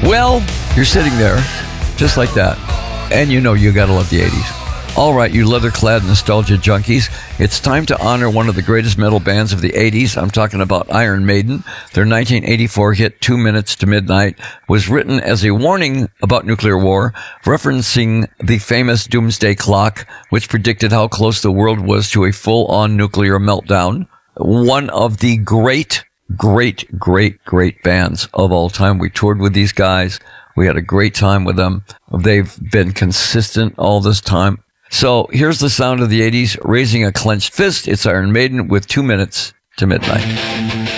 Well, you're sitting there, just like that, and you know you gotta love the 80s. All right, you leather-clad nostalgia junkies, it's time to honor one of the greatest metal bands of the 80s. I'm talking about Iron Maiden. Their 1984 hit 2 Minutes to Midnight was written as a warning about nuclear war, referencing the famous doomsday clock, which predicted how close the world was to a full-on nuclear meltdown. One of the great bands of all time. We toured with these guys. We had a great time with them. They've been consistent all this time. So here's the sound of the 80s, raising a clenched fist. It's Iron Maiden with 2 Minutes to Midnight.